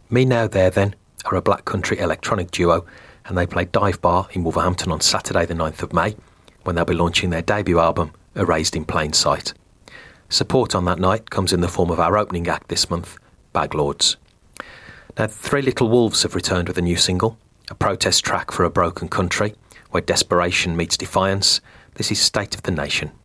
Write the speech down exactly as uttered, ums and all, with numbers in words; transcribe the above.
Me Now There Then are a Black Country electronic duo, and they play Dive Bar in Wolverhampton on Saturday the ninth of May, when they'll be launching their debut album, Erased in Plain Sight. Support on that night comes in the form of our opening act this month, Baglords. Now, Three Little Wolves have returned with a new single, a protest track for a broken country, where desperation meets defiance. This is State of the Nation.